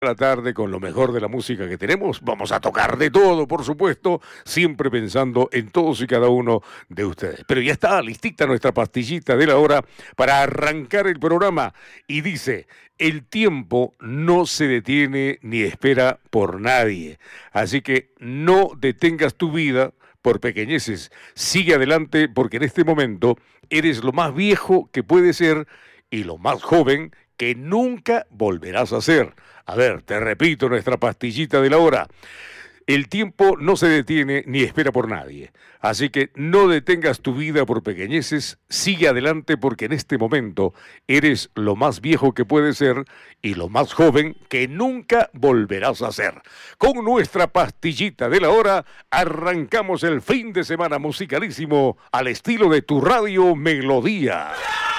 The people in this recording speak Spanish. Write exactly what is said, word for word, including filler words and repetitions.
La tarde con lo mejor de la música que tenemos. Vamos a tocar de todo, por supuesto, siempre pensando en todos y cada uno de ustedes. Pero ya está listita nuestra pastillita de la hora para arrancar el programa. Y dice, el tiempo no se detiene ni espera por nadie. Así que no detengas tu vida por pequeñeces. Sigue adelante porque en este momento eres lo más viejo que puedes ser y lo más joven que nunca volverás a ser. A ver, te repito nuestra pastillita de la hora. El tiempo no se detiene ni espera por nadie. Así que no detengas tu vida por pequeñeces, sigue adelante porque en este momento eres lo más viejo que puedes ser y lo más joven que nunca volverás a ser. Con nuestra pastillita de la hora arrancamos el fin de semana musicalísimo al estilo de tu radio Melodía.